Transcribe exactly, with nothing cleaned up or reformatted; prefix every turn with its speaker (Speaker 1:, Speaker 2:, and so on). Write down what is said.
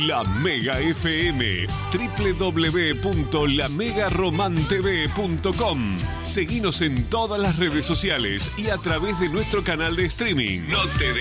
Speaker 1: La Mega F M, doble u doble u doble u punto la mega román t v punto com. Seguinos en todas las redes sociales y a través de nuestro canal de streaming. No te